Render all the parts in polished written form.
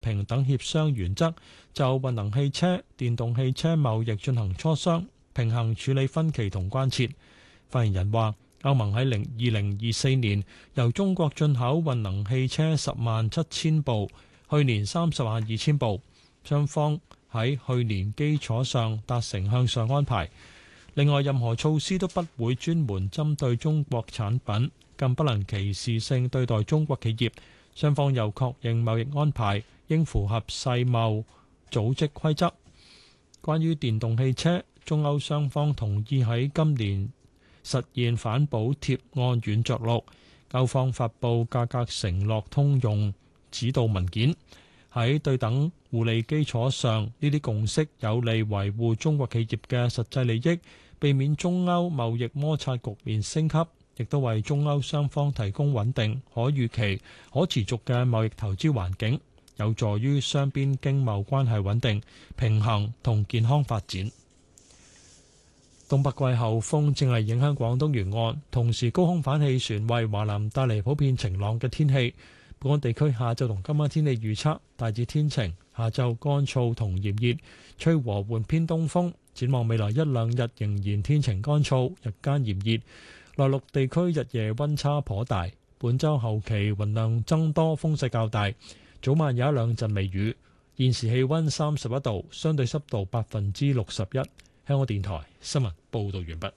平等協商原則，就混能汽車、電動汽車貿易進行磋商，平衡處理分歧同關切。發言人話，歐盟喺2024年由中國進口混能汽車107000部，去年302000部，雙方喺去年基礎上達成向上安排。另外，任何措施都不會專門針對中國產品，更不能歧視性對待中國企業。雙方又確認貿易安排應符合世貿組織規則。關於電動汽車，中歐雙方同意喺今年實現反補貼按軟着陸，歐方發布價格承諾通用指導文件。喺對等互利基礎上，呢啲共識有利維護中國企業嘅實際利益，避免中歐貿易摩擦局面升級，亦都為中歐雙方提供穩定、可預期、可持續嘅貿易投資環境，有助於雙邊經貿關係穩定、平衡同健康發展。東北季候風正係影響廣東沿岸，同時高空反氣旋為華南帶嚟普遍晴朗嘅天氣。本港地區下晝同今晚天氣預測大致天晴，下晝乾燥同炎熱，吹和緩偏東風。展望未來一兩日仍然天晴乾燥，日間炎熱。內陸地區日夜溫差頗大。本週後期雲量增多，風勢較大，早晚有一兩陣微雨。現時氣溫31度，相對濕度61%。香港電台新聞報道完畢。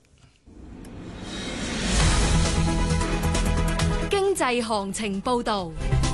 經濟行情報道。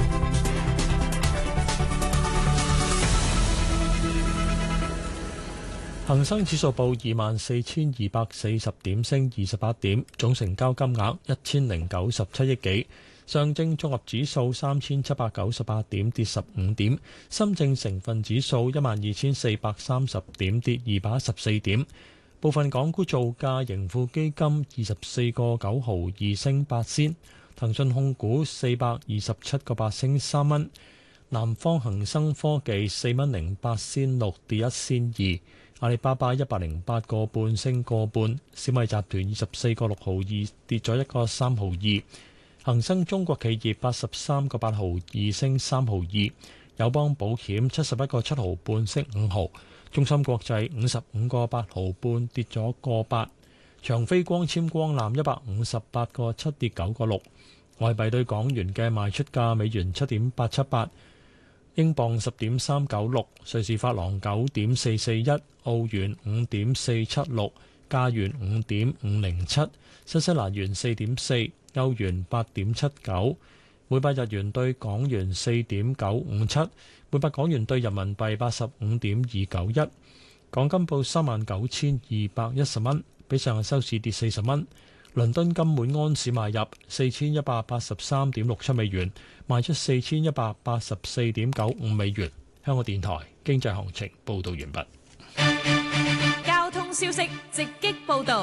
恒生指數報24,240點，升28點，總成交金額1097億幾。上證綜合指數3,798點，跌15點。深證成分指數12,430點，跌214點。部分港股造價，盈富基金24個9毫2升8仙，騰訊控股427個8升3蚊，南方恒生科技4蚊08仙6跌1仙2。阿里巴巴108個半升個半，小米集團24個6毫2跌咗1個3毫2，恒生中國企業83個8毫2升3毫2，友邦保險71個7毫半升5毫，中芯國際55個8毫半跌咗個8，長飛光纖光纜158個7跌9個6，外幣對港元嘅賣出價：美元7.878。英鎊10.396，瑞士法郎9.441，澳元5.476，加元5.507，新西蘭元4.4，歐元8.79，每百日元對港元4.957，每百港元對人民幣85.291。港金報39,210蚊，比上日收市跌40蚊。倫敦金每安士買入4183.67美元，賣出4184.95美元。香港電台經濟行情報道完畢。 交通消息直擊報道。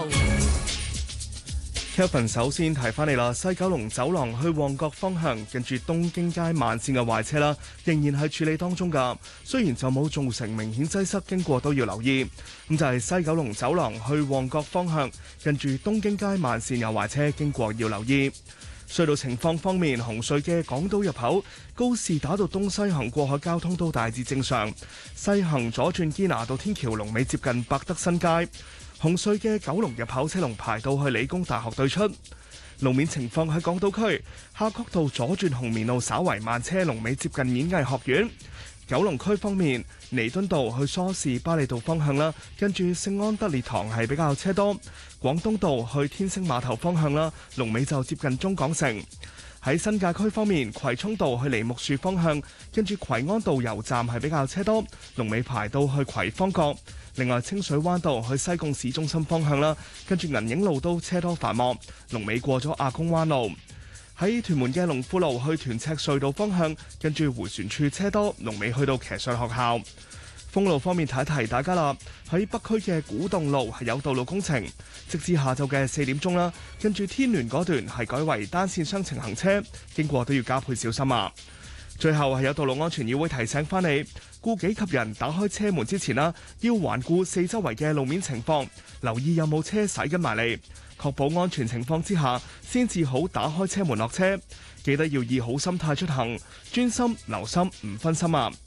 Kevin 首先提翻你啦，西九龍走廊去旺角方向，近住東京街慢線嘅壞車啦，仍然係處理當中㗎。雖然就冇造成明顯擠塞，經過都要留意。咁就係西九龍走廊去旺角方向，近住東京街慢線有壞車，經過要留意。隧道情況方面，紅隧嘅港島入口告士打道東西行過海交通都大致正常，西行左轉堅拿道天橋龍尾接近百德新街。紅隧嘅九龍入口車龍排到去理工大學對出。路面情況喺港島區夏慤道左轉紅棉路稍為慢車，龍尾接近演藝學院。九龍區方面，彌敦道去梳士巴利道方向啦，跟住聖安德烈堂係比較車多。廣東道去天星碼頭方向啦，龍尾就接近中港城。喺新界區方面，葵涌道去梨木樹方向，跟住葵安道油站係比較車多，龍尾排到去葵芳角。另外，清水灣道去西貢市中心方向啦，跟住銀影路都車多繁忙，龍尾過咗亞公灣路。喺屯門嘅龍富路去屯赤隧道方向，跟住迴旋處車多，龍尾去到騎上學校。封路方面提一提大家啦，喺北區嘅古洞路係有道路工程，直至下晝嘅4點鐘啦，跟住天聯嗰段係改為單線雙程行車，經過都要加倍小心啊！最後係有道路安全議會提醒翻你，顧己及人，打開車門之前啦，要環顧四周圍嘅路面情況，留意有冇車駛緊埋嚟，確保安全情況之下，先至好打開車門落車。記得要以好心態出行，專心留心唔分心啊！